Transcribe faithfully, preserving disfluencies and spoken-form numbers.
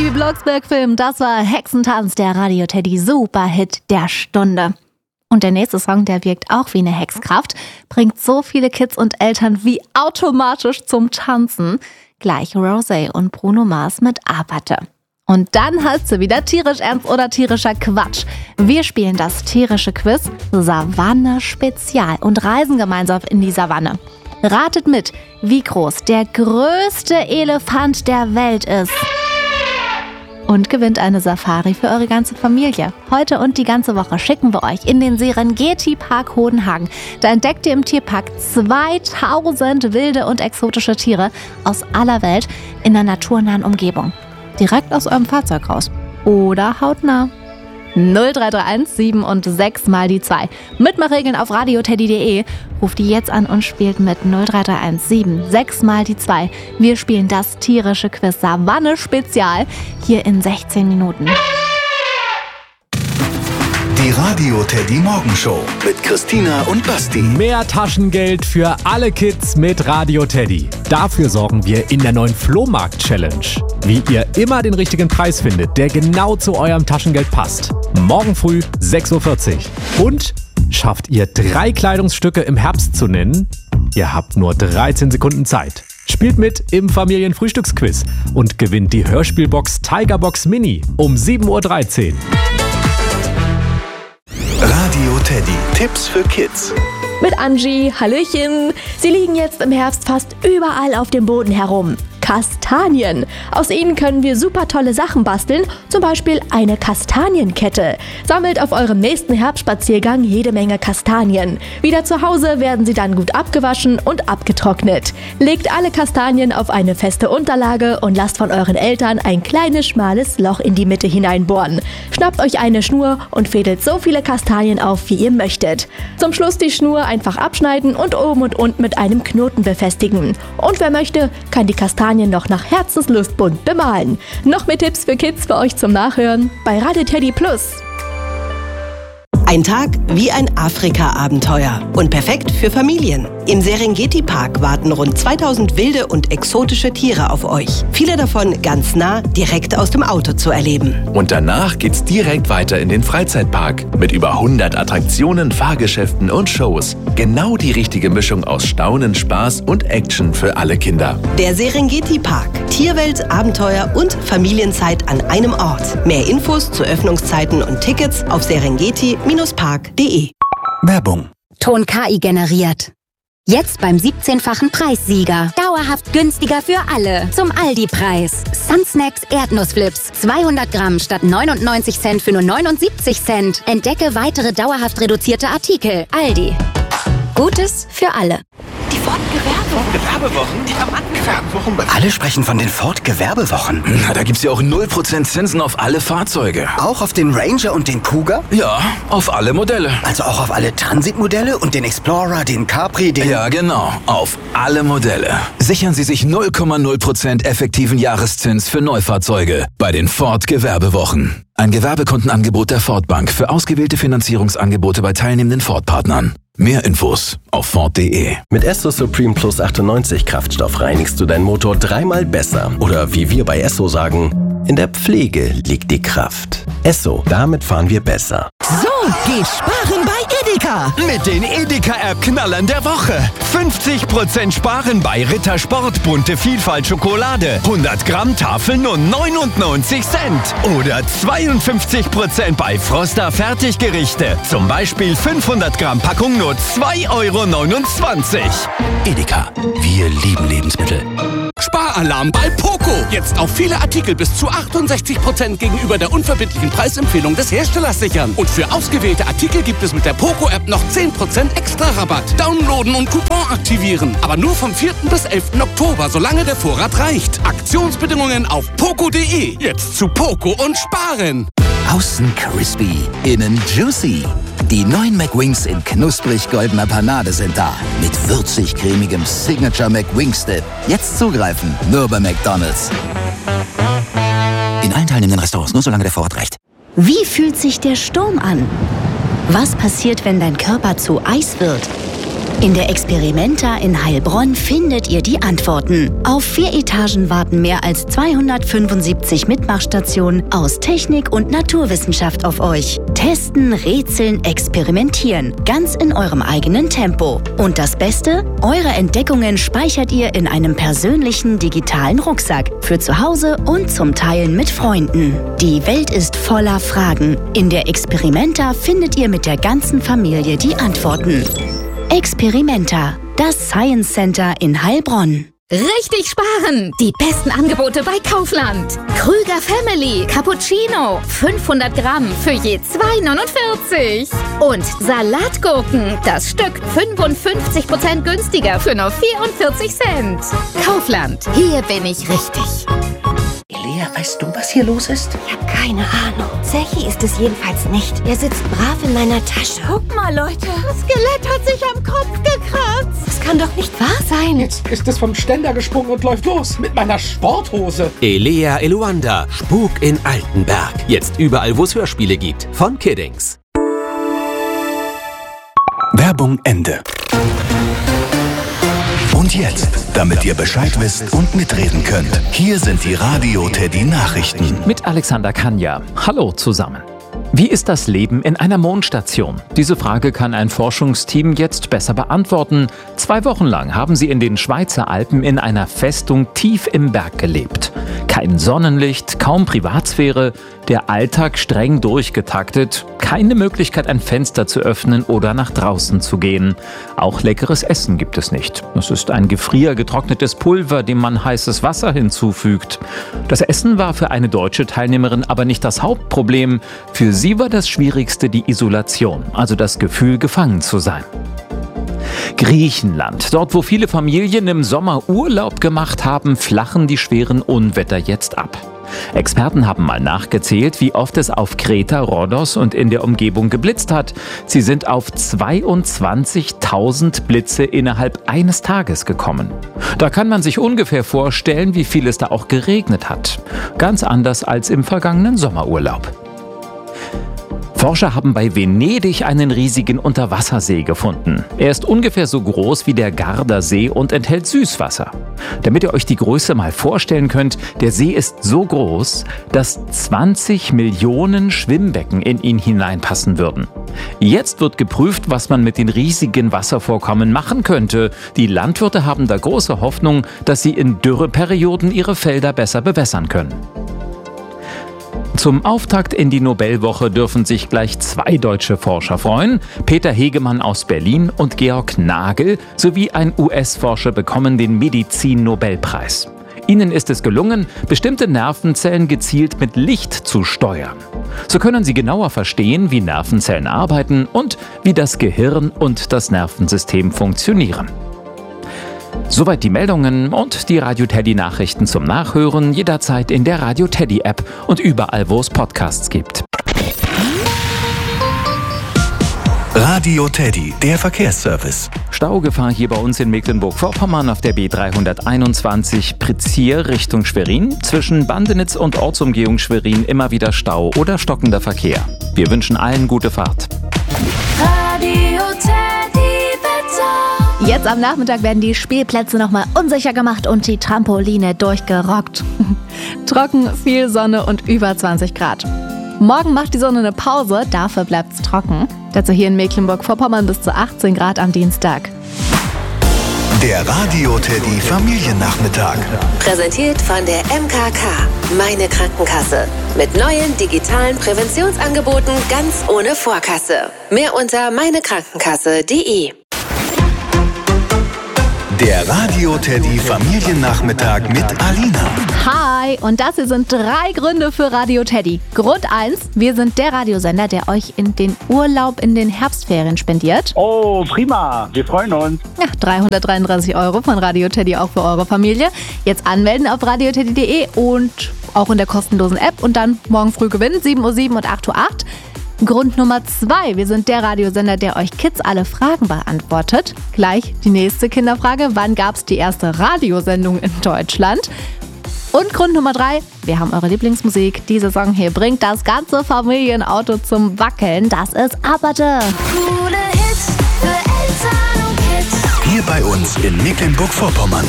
Bibi Blocksberg-Film, das war Hexentanz, der Radio Teddy Superhit der Stunde. Und der nächste Song, der wirkt auch wie eine Hexkraft, bringt so viele Kids und Eltern wie automatisch zum Tanzen. Gleich Rosé und Bruno Mars mit Apathe. Und dann heißt sie wieder tierisch ernst oder tierischer Quatsch. Wir spielen das tierische Quiz Savanne Spezial und reisen gemeinsam in die Savanne. Ratet mit, wie groß der größte Elefant der Welt ist. Und gewinnt eine Safari für eure ganze Familie. Heute und die ganze Woche schicken wir euch in den Serengeti-Park Hodenhagen. Da entdeckt ihr im Tierpark zweitausend wilde und exotische Tiere aus aller Welt in der naturnahen Umgebung. Direkt aus eurem Fahrzeug raus. Oder hautnah. null drei drei eins sieben und sechs mal die zwei. Mitmachregeln auf radioteddy punkt de. Ruft die jetzt an und spielt mit null drei drei eins sieben sechs mal die zwei. Wir spielen das tierische Quiz Savanne Spezial hier in sechzehn Minuten. Die Radio Teddy Morgenshow mit Christina und Basti. Mehr Taschengeld für alle Kids mit Radio Teddy. Dafür sorgen wir in der neuen Flohmarkt-Challenge. Wie ihr immer den richtigen Preis findet, der genau zu eurem Taschengeld passt. Morgen früh sechs Uhr vierzig. Und schafft ihr drei Kleidungsstücke im Herbst zu nennen? Ihr habt nur dreizehn Sekunden Zeit. Spielt mit im Familienfrühstücksquiz und gewinnt die Hörspielbox Tigerbox Mini um sieben Uhr dreizehn. Radio Teddy. Tipps für Kids. Mit Angie, Hallöchen. Sie liegen jetzt im Herbst fast überall auf dem Boden herum. Kastanien. Aus ihnen können wir super tolle Sachen basteln, zum Beispiel eine Kastanienkette. Sammelt auf eurem nächsten Herbstspaziergang jede Menge Kastanien. Wieder zu Hause werden sie dann gut abgewaschen und abgetrocknet. Legt alle Kastanien auf eine feste Unterlage und lasst von euren Eltern ein kleines, schmales Loch in die Mitte hineinbohren. Schnappt euch eine Schnur und fädelt so viele Kastanien auf, wie ihr möchtet. Zum Schluss die Schnur einfach abschneiden und oben und unten mit einem Knoten befestigen. Und wer möchte, kann die Kastanien noch nach Herzenslust bunt bemalen. Noch mehr Tipps für Kids für euch zum Nachhören bei Radio Teddy Plus. Ein Tag wie ein Afrika-Abenteuer und perfekt für Familien. Im Serengeti-Park warten rund zweitausend wilde und exotische Tiere auf euch. Viele davon ganz nah, direkt aus dem Auto zu erleben. Und danach geht's direkt weiter in den Freizeitpark mit über hundert Attraktionen, Fahrgeschäften und Shows. Genau die richtige Mischung aus Staunen, Spaß und Action für alle Kinder. Der Serengeti-Park. Tierwelt, Abenteuer und Familienzeit an einem Ort. Mehr Infos zu Öffnungszeiten und Tickets auf serengeti park punkt de. Werbung. Ton K I generiert. Jetzt beim siebzehnfachen Preissieger. Dauerhaft günstiger für alle. Zum Aldi-Preis. Sunsnacks Erdnussflips. zweihundert Gramm statt neunundneunzig Cent für nur neunundsiebzig Cent. Entdecke weitere dauerhaft reduzierte Artikel. Aldi. Gutes für alle. Die Ford-Gewerbewochen. Gewerbewochen? Gewerbewochen? Alle sprechen von den Ford-Gewerbewochen. Na, da gibt's ja auch null Prozent Zinsen auf alle Fahrzeuge. Auch auf den Ranger und den Cougar? Ja, auf alle Modelle. Also auch auf alle Transit-Modelle und den Explorer, den Capri, den... Ja, genau. Auf alle Modelle. Sichern Sie sich null Komma null Prozent effektiven Jahreszins für Neufahrzeuge bei den Ford-Gewerbewochen. Ein Gewerbekundenangebot der Ford Bank für ausgewählte Finanzierungsangebote bei teilnehmenden Ford-Partnern. Mehr Infos auf Ford punkt de. Mit Esso Supreme Plus achtundneunzig Kraftstoff reinigst du deinen Motor dreimal besser. Oder wie wir bei Esso sagen, in der Pflege liegt die Kraft. Esso, damit fahren wir besser. So, geh sparen bei Edeka. Mit den Edeka-App-Knallern der Woche. fünfzig Prozent sparen bei Ritter Sport bunte Vielfalt Schokolade. hundert Gramm Tafel nur neunundneunzig Cent. Oder zweiundfünfzig Prozent bei Froster Fertiggerichte. Zum Beispiel fünfhundert Gramm Packung nur zwei Euro neunundzwanzig. Edeka. Wir lieben Lebensmittel. Sparalarm bei Poco. Jetzt auf viele Artikel bis zu achtundsechzig Prozent gegenüber der unverbindlichen Preisempfehlung des Herstellers sichern. Und für ausgewählte Artikel gibt es mit der Poco-App noch zehn Prozent extra Rabatt. Downloaden und Coupon aktivieren. Aber nur vom vierten bis elften Oktober, solange der Vorrat reicht. Aktionsbedingungen auf poco punkt de. Jetzt zu Poco und sparen. Außen crispy, innen juicy. Die neuen McWings in knusprig goldener Panade sind da. Mit würzig-cremigem Signature McWings-Dip. Jetzt zugreifen, nur bei McDonald's. In allen teilnehmenden Restaurants, nur solange der Vorrat reicht. Wie fühlt sich der Sturm an? Was passiert, wenn dein Körper zu Eis wird? In der Experimenta in Heilbronn findet ihr die Antworten. Auf vier Etagen warten mehr als zweihundertfünfundsiebzig Mitmachstationen aus Technik und Naturwissenschaft auf euch. Testen, rätseln, experimentieren. Ganz in eurem eigenen Tempo. Und das Beste? Eure Entdeckungen speichert ihr in einem persönlichen digitalen Rucksack. Für zu Hause und zum Teilen mit Freunden. Die Welt ist voller Fragen. In der Experimenta findet ihr mit der ganzen Familie die Antworten. Experimenta, das Science Center in Heilbronn. Richtig sparen! Die besten Angebote bei Kaufland. Krüger Family Cappuccino, fünfhundert Gramm für je zwei neunundvierzig. Und Salatgurken, das Stück fünfundfünfzig Prozent günstiger für nur vierundvierzig Cent. Kaufland, hier bin ich richtig. Elia, weißt du, was hier los ist? Ich habe keine Ahnung. Zechi ist es jedenfalls nicht. Er sitzt brav in meiner Tasche. Guck mal, Leute. Das Skelett hat sich am Kopf gekratzt. Das kann doch nicht wahr sein. Jetzt ist es vom Ständer gesprungen und läuft los. Mit meiner Sporthose. Elea Eluanda. Spuk in Altenberg. Jetzt überall, wo es Hörspiele gibt. Von Kiddings. Werbung Ende. Und jetzt, damit ihr Bescheid wisst und mitreden könnt, hier sind die Radio Teddy Nachrichten. Mit Alexander Kanja. Hallo zusammen. Wie ist das Leben in einer Mondstation? Diese Frage kann ein Forschungsteam jetzt besser beantworten. Zwei Wochen lang haben sie in den Schweizer Alpen in einer Festung tief im Berg gelebt. Kein Sonnenlicht, kaum Privatsphäre, der Alltag streng durchgetaktet, keine Möglichkeit, ein Fenster zu öffnen oder nach draußen zu gehen. Auch leckeres Essen gibt es nicht. Es ist ein gefriergetrocknetes Pulver, dem man heißes Wasser hinzufügt. Das Essen war für eine deutsche Teilnehmerin aber nicht das Hauptproblem. Für sie war das Schwierigste die Isolation, also das Gefühl, gefangen zu sein. Griechenland. Dort, wo viele Familien im Sommer Urlaub gemacht haben, flachen die schweren Unwetter jetzt ab. Experten haben mal nachgezählt, wie oft es auf Kreta, Rhodos und in der Umgebung geblitzt hat. Sie sind auf zweiundzwanzigtausend Blitze innerhalb eines Tages gekommen. Da kann man sich ungefähr vorstellen, wie viel es da auch geregnet hat. Ganz anders als im vergangenen Sommerurlaub. Forscher haben bei Venedig einen riesigen Unterwassersee gefunden. Er ist ungefähr so groß wie der Gardasee und enthält Süßwasser. Damit ihr euch die Größe mal vorstellen könnt, der See ist so groß, dass zwanzig Millionen Schwimmbecken in ihn hineinpassen würden. Jetzt wird geprüft, was man mit den riesigen Wasservorkommen machen könnte. Die Landwirte haben da große Hoffnung, dass sie in Dürreperioden ihre Felder besser bewässern können. Zum Auftakt in die Nobelwoche dürfen sich gleich zwei deutsche Forscher freuen. Peter Hegemann aus Berlin und Georg Nagel sowie ein U S-Forscher bekommen den Medizin-Nobelpreis. Ihnen ist es gelungen, bestimmte Nervenzellen gezielt mit Licht zu steuern. So können sie genauer verstehen, wie Nervenzellen arbeiten und wie das Gehirn und das Nervensystem funktionieren. Soweit die Meldungen und die Radio Teddy Nachrichten zum Nachhören jederzeit in der Radio Teddy App und überall, wo es Podcasts gibt. Radio Teddy, der Verkehrsservice. Staugefahr hier bei uns in Mecklenburg-Vorpommern auf der B dreihunderteinundzwanzig Prizier Richtung Schwerin. Zwischen Bandenitz und Ortsumgehung Schwerin immer wieder Stau oder stockender Verkehr. Wir wünschen allen gute Fahrt. Radio Teddy Wetter. Jetzt am Nachmittag werden die Spielplätze nochmal unsicher gemacht und die Trampoline durchgerockt. Trocken, viel Sonne und über zwanzig Grad. Morgen macht die Sonne eine Pause, dafür bleibt's trocken. Dazu hier in Mecklenburg-Vorpommern bis zu achtzehn Grad am Dienstag. Der Radio Teddy Familiennachmittag. Präsentiert von der M K K, meine Krankenkasse. Mit neuen digitalen Präventionsangeboten ganz ohne Vorkasse. Mehr unter meinekrankenkasse punkt de. Der Radio Teddy Familiennachmittag mit Alina. Hi, und das hier sind drei Gründe für Radio Teddy. Grund eins, wir sind der Radiosender, der euch in den Urlaub in den Herbstferien spendiert. Oh, prima, wir freuen uns. Ja, dreihundertdreiunddreißig Euro von Radio Teddy auch für eure Familie. Jetzt anmelden auf radio teddy punkt de und auch in der kostenlosen App und dann morgen früh gewinnen, sieben Uhr sieben und acht Uhr acht. Grund Nummer zwei, wir sind der Radiosender, der euch Kids alle Fragen beantwortet. Gleich die nächste Kinderfrage, wann gab es die erste Radiosendung in Deutschland? Und Grund Nummer drei, wir haben eure Lieblingsmusik. Diese Song hier bringt das ganze Familienauto zum Wackeln. Das ist Abate. Coole Hits für Eltern und Kids. bei uns in Mecklenburg-Vorpommern.